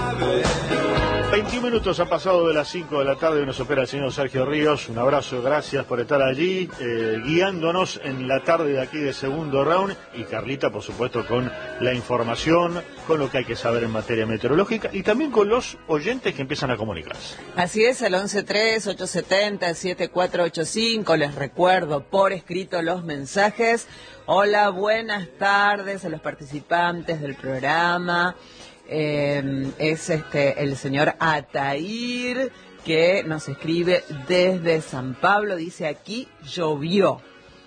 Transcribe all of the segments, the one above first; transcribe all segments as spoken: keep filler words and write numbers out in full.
veintiún minutos han pasado de las cinco de la tarde y nos opera el señor Sergio Ríos. Un abrazo, gracias por estar allí, eh, guiándonos en la tarde de aquí de segundo round. Y Carlita, por supuesto, con la información, con lo que hay que saber en materia meteorológica y también con los oyentes que empiezan a comunicarse. Así es, al once tres, ochocientos setenta, setenta y cuatro ochenta y cinco. Les recuerdo por escrito los mensajes. Hola, buenas tardes a los participantes del programa. Eh, es este el señor Atair, que nos escribe desde San Pablo. Dice: aquí llovió.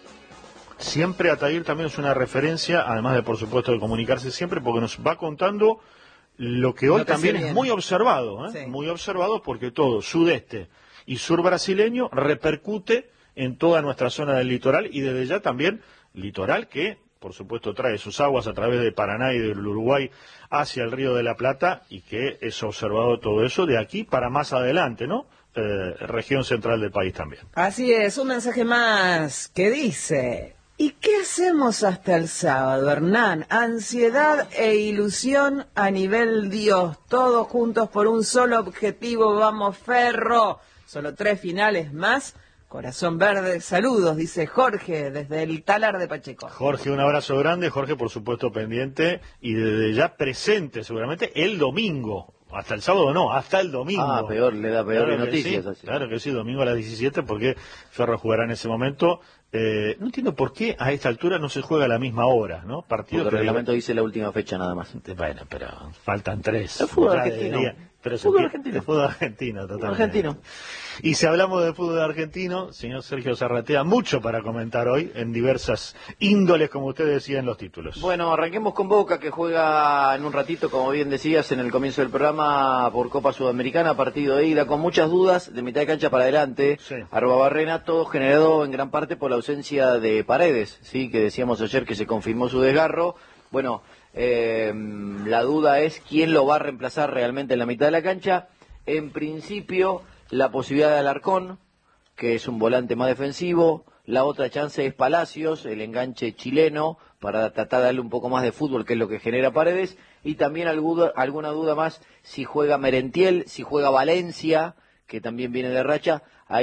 Siempre Atair también es una referencia, además de, por supuesto, de comunicarse siempre, porque nos va contando lo que hoy Lo que también se es viene. muy observado, ¿eh? Sí. Muy observado, porque todo sudeste y sur brasileño repercute en toda nuestra zona del litoral, y desde ya también litoral que, por supuesto, trae sus aguas a través de Paraná y del Uruguay hacia el Río de la Plata, y que es observado todo eso de aquí para más adelante, ¿no? Eh, región central del país también. Así es, un mensaje más que dice: ¿y qué hacemos hasta el sábado, Hernán? Ansiedad e ilusión a nivel Dios, todos juntos por un solo objetivo, vamos Ferro. Solo tres finales más. Corazón verde, saludos, dice Jorge, desde el Talar de Pacheco. Jorge, un abrazo grande. Jorge, por supuesto, pendiente y desde ya presente seguramente el domingo. Hasta el sábado no, hasta el domingo. Ah, peor, le da peores Claro que noticias. sí, así. claro que sí, domingo a las diecisiete, porque Ferro jugará en ese momento. Eh, no entiendo por qué a esta altura no se juega a la misma hora, ¿no? Partido Porque el que- reglamento dice la última fecha nada más. Bueno, pero faltan tres. El fútbol Ya argentino. debería- pero se Fútbol pi- argentino. el fútbol argentino, totalmente. Argentino. Y si hablamos de fútbol argentino, señor Sergio Zarratea, mucho para comentar hoy en diversas índoles, como usted decía en los títulos. Bueno, arranquemos con Boca, que juega en un ratito, como bien decías en el comienzo del programa, por Copa Sudamericana, partido de ida, con muchas dudas, de mitad de cancha para adelante. Sí. Arbabarrena, todo generado en gran parte por la ausencia de Paredes, sí, que decíamos ayer que se confirmó su desgarro. Bueno, eh, la duda es quién lo va a reemplazar realmente en la mitad de la cancha. En principio, la posibilidad de Alarcón, que es un volante más defensivo. La otra chance es Palacios, el enganche chileno, para tratar de darle un poco más de fútbol, que es lo que genera Paredes. Y también alguna, alguna duda más si juega Merentiel, si juega Valencia, que también viene de racha.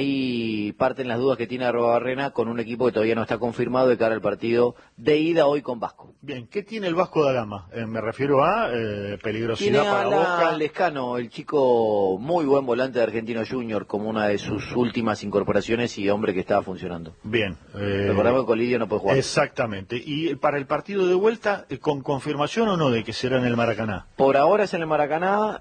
Ahí parten las dudas que tiene Arbabarrena con un equipo que todavía no está confirmado de cara al partido de ida hoy con Vasco. Bien, ¿qué tiene el Vasco da Gama? Eh, me refiero a eh, peligrosidad Tiene a para la Boca. Lescano, el chico muy buen volante de Argentino Junior, como una de sus últimas incorporaciones y hombre que estaba funcionando. Bien. Eh, Recordamos que Colidio no puede jugar. Exactamente. ¿Y para el partido de vuelta, eh, con confirmación o no de que será en el Maracaná? Por ahora es en el Maracaná,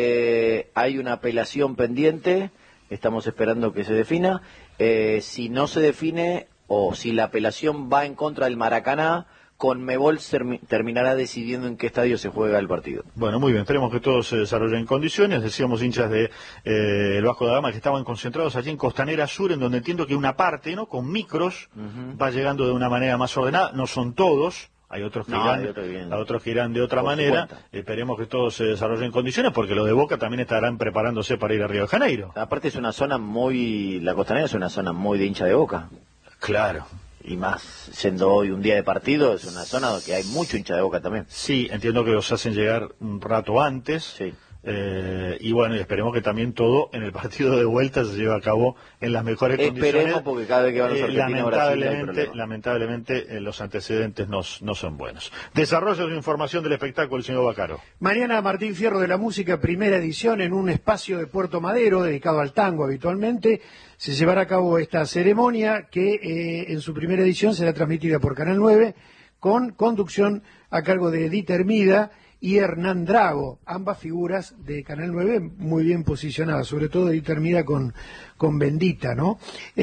eh, hay una apelación pendiente, estamos esperando que se defina. Eh, si no se define o si la apelación va en contra del Maracaná, Conmebol termi- terminará decidiendo en qué estadio se juega el partido. Bueno, muy bien, esperemos que todo se desarrolle en condiciones. Decíamos hinchas de eh, el Vasco da Gama que estaban concentrados allí en Costanera Sur, en donde entiendo que una parte, ¿no?, con micros, Ujú. va llegando de una manera más ordenada. No son todos, hay otros que, No, irán, hay otros que vienen hay otros que irán de otra por su manera. cuenta. Esperemos que todo se desarrolle en condiciones, porque los de Boca también estarán preparándose para ir a Río de Janeiro. Aparte es una zona muy, la Costanera es una zona muy de hincha de Boca. Claro. Y más siendo hoy un día de partido, es una zona donde hay mucho hincha de Boca también. Sí, entiendo que los hacen llegar un rato antes. Sí. Eh, y bueno, esperemos que también todo en el partido de vuelta se lleve a cabo en las mejores Esperemos, condiciones. porque cada vez que van los Eh, argentinos a Brasil hay lamentablemente, problema. lamentablemente eh, los antecedentes no, no son buenos. Desarrollo de información del espectáculo, el señor Bacaro. Mañana Martín Fierro de la Música, primera edición en un espacio de Puerto Madero dedicado al tango habitualmente. Se llevará a cabo esta ceremonia que eh, en su primera edición será transmitida por Canal nueve con conducción a cargo de Edith Hermida y Hernán Drago, ambas figuras de Canal nueve muy bien posicionadas, sobre todo Edith Hermida con, con Bendita, ¿no?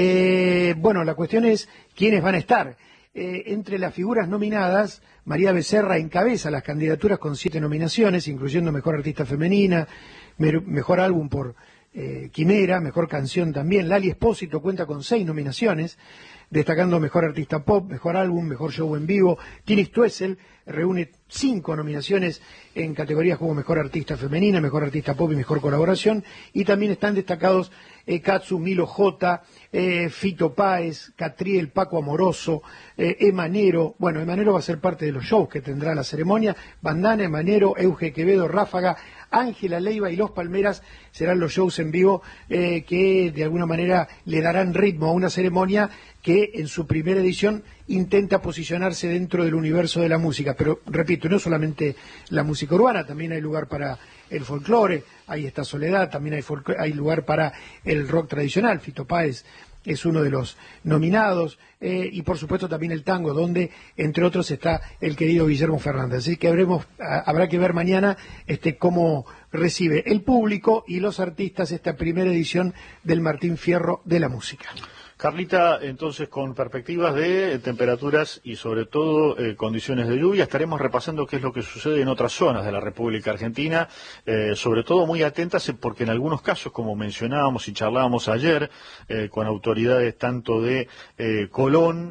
Eh, bueno, la cuestión es quiénes van a estar. Eh, entre las figuras nominadas, María Becerra encabeza las candidaturas con siete nominaciones, incluyendo Mejor Artista Femenina, mer- Mejor Álbum por eh, Quimera, Mejor Canción también. Lali Espósito cuenta con seis nominaciones. destacando Mejor Artista Pop, Mejor Álbum, Mejor Show en Vivo. Tini Stoessel reúne cinco nominaciones en categorías como Mejor Artista Femenina, Mejor Artista Pop y Mejor Colaboración, y también están destacados eh, Katsu, Milo J, eh, Fito Páez, Catriel, Paco Amoroso, eh, Emanero. Bueno, Emanero va a ser parte de los shows que tendrá la ceremonia. Bandana, Emanero, Euge Quevedo, Ráfaga, Ángela Leiva y Los Palmeras serán los shows en vivo eh, que de alguna manera le darán ritmo a una ceremonia que en su primera edición intenta posicionarse dentro del universo de la música. Pero, repito, no solamente la música urbana, también hay lugar para el folclore, ahí está Soledad, también hay, hay lugar para el rock tradicional. Fito Páez es uno de los nominados, eh, y por supuesto también el tango, donde entre otros está el querido Guillermo Fernández. Así que habremos, a, habrá que ver mañana este cómo recibe el público y los artistas esta primera edición del Martín Fierro de la música. Carlita, entonces, con perspectivas de eh, temperaturas y sobre todo eh, condiciones de lluvia, estaremos repasando qué es lo que sucede en otras zonas de la República Argentina, eh, sobre todo muy atentas porque en algunos casos, como mencionábamos y charlábamos ayer eh, con autoridades tanto de eh, Colón,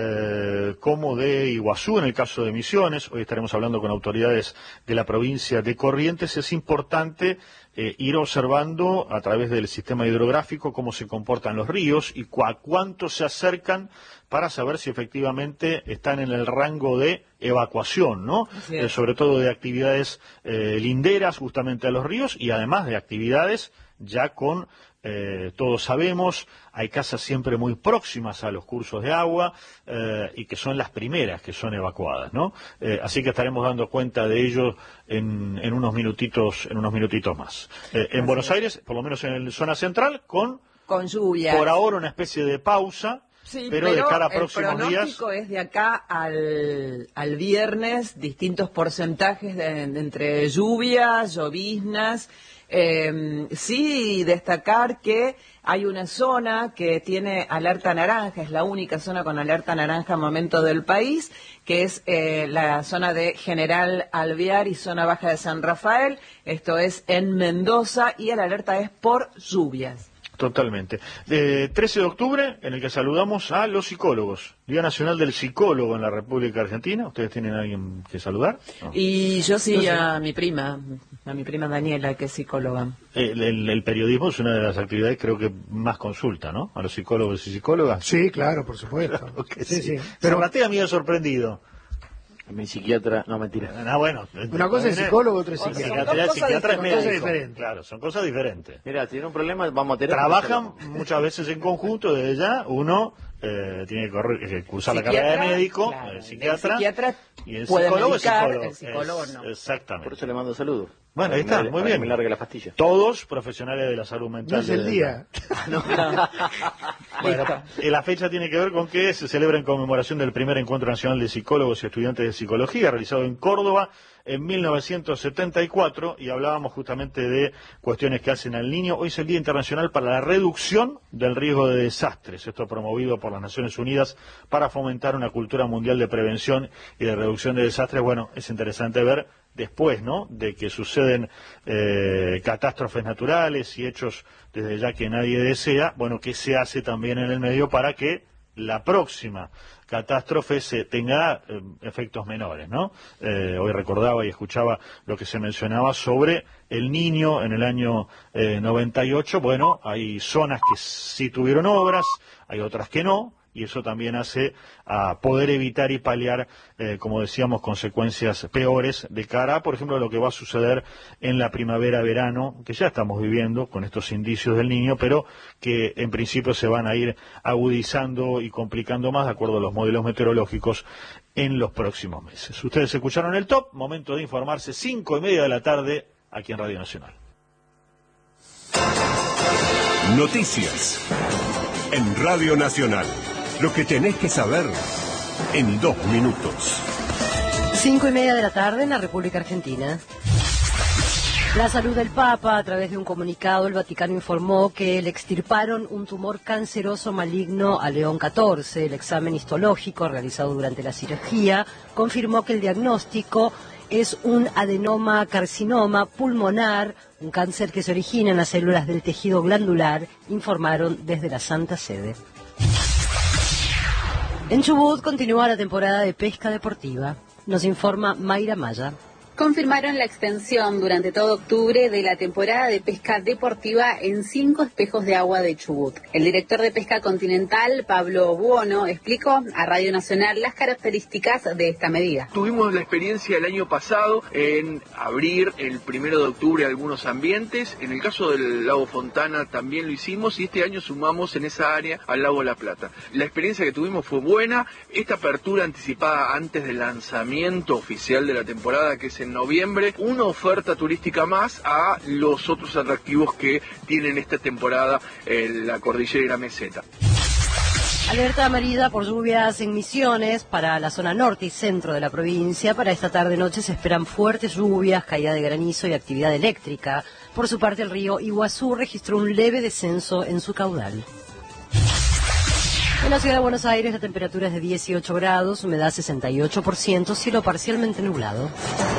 Eh, como de Iguazú en el caso de Misiones, hoy estaremos hablando con autoridades de la provincia de Corrientes, es importante eh, ir observando a través del sistema hidrográfico cómo se comportan los ríos y cu a cuánto se acercan para saber si efectivamente están en el rango de evacuación, ¿no? Eh, sobre todo de actividades eh, linderas justamente a los ríos y además de actividades ya con Eh, todos sabemos, hay casas siempre muy próximas a los cursos de agua eh, y que son las primeras que son evacuadas, ¿no? Eh, así que estaremos dando cuenta de ello en, en unos minutitos, en unos minutitos más. Eh, en Buenos Aires, por lo menos en la zona central, con, con lluvias. Por ahora una especie de pausa. Sí, pero, pero de cara a próximos el pronóstico días... es de acá al, al viernes, distintos porcentajes de, de entre lluvias, lloviznas. Eh, sí, destacar que hay una zona que tiene alerta naranja, es la única zona con alerta naranja al momento del país, que es eh, la zona de General Alvear y zona baja de San Rafael, esto es en Mendoza, y la alerta es por lluvias. Totalmente. Eh, trece de octubre, en el que saludamos a los psicólogos. Día Nacional del Psicólogo en la República Argentina. ¿Ustedes tienen a alguien que saludar? No. Y yo sí, Entonces, a mi prima, a mi prima Daniela, que es psicóloga. El, el, el periodismo es una de las actividades, creo que más consulta, ¿no? A los psicólogos y psicólogas. Sí, claro, por supuesto. Claro que sí, sí. sí. Pero Matea me ha sorprendido. Mi psiquiatra, no, mentira. Ah, bueno. Una cosa es psicólogo, otra es psiquiatra. psiquiatra. Psiquiatra es médico. Diferentes. Claro, son cosas diferentes. Mira, si tiene un problema, vamos a tener... Trabajan muchas veces en conjunto, desde ya uno eh, tiene que, correr, que cursar la carrera de médico, claro, el psiquiatra, el psiquiatra y el puede psicólogo medicar, es psicólogo. el psicólogo es, no. Exactamente. Por eso le mando saludos. Bueno, ahí está, me, muy para bien. que me largue la pastilla. Todos profesionales de la salud mental. No es el de día. No. Bueno, eh, la fecha tiene que ver con que se celebra en conmemoración del primer Encuentro Nacional de Psicólogos y Estudiantes de Psicología, realizado en Córdoba en mil novecientos setenta y cuatro, y hablábamos justamente de cuestiones que hacen al niño. Hoy es el Día Internacional para la Reducción del Riesgo de Desastres, esto promovido por las Naciones Unidas para fomentar una cultura mundial de prevención y de reducción de desastres. Bueno, es interesante ver después, ¿no?, de que suceden eh, catástrofes naturales y hechos desde ya que nadie desea, bueno, qué se hace también en el medio para que la próxima catástrofe se tenga eh, efectos menores, ¿no? Eh, hoy recordaba y escuchaba lo que se mencionaba sobre el Niño en el año eh, noventa y ocho. Bueno, hay zonas que sí tuvieron obras, hay otras que no, y eso también hace a poder evitar y paliar, eh, como decíamos, consecuencias peores de cara a, por ejemplo, lo que va a suceder en la primavera-verano, que ya estamos viviendo con estos indicios del Niño, pero que en principio se van a ir agudizando y complicando más de acuerdo a los modelos meteorológicos en los próximos meses. Ustedes escucharon el top, momento de informarse, cinco y media de la tarde, aquí en Radio Nacional. Noticias en Radio Nacional. Lo que tenés que saber en dos minutos. Cinco y media de la tarde en la República Argentina. La salud del Papa, a través de un comunicado, el Vaticano informó que le extirparon un tumor canceroso maligno a León catorce. El examen histológico realizado durante la cirugía confirmó que el diagnóstico es un adenoma carcinoma pulmonar, un cáncer que se origina en las células del tejido glandular, informaron desde la Santa Sede. En Chubut continúa la temporada de pesca deportiva. Nos informa Mayra Maya. Confirmaron la extensión durante todo octubre de la temporada de pesca deportiva en cinco espejos de agua de Chubut. El director de Pesca Continental, Pablo Buono, explicó a Radio Nacional las características de esta medida. Tuvimos la experiencia el año pasado en abrir el primero de octubre algunos ambientes. En el caso del lago Fontana también lo hicimos y este año sumamos en esa área al lago La Plata. La experiencia que tuvimos fue buena. Esta apertura anticipada antes del lanzamiento oficial de la temporada, que es en noviembre, una oferta turística más a los otros atractivos que tienen esta temporada en la cordillera y la meseta. Alerta amarilla por lluvias en Misiones para la zona norte y centro de la provincia. Para esta tarde-noche se esperan fuertes lluvias, caída de granizo y actividad eléctrica. Por su parte, el río Iguazú registró un leve descenso en su caudal. En la ciudad de Buenos Aires la temperatura es de dieciocho grados, humedad sesenta y ocho por ciento, cielo parcialmente nublado.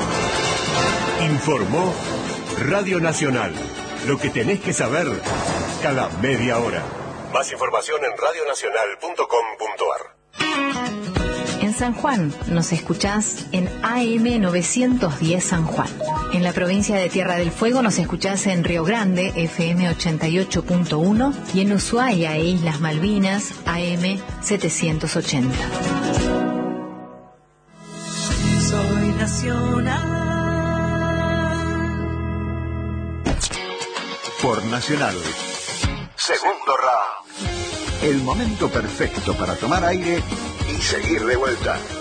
Informó Radio Nacional. Lo que tenés que saber cada media hora. Más información en radio nacional punto com punto ar. En San Juan nos escuchás en A M novecientos diez San Juan. En la provincia de Tierra del Fuego nos escuchás en Río Grande, F M ochenta y ocho punto uno, y en Ushuaia e Islas Malvinas, A M setecientos ochenta. Soy nacional. Por Nacional. Segundo round. El momento perfecto para tomar aire y seguir de vuelta.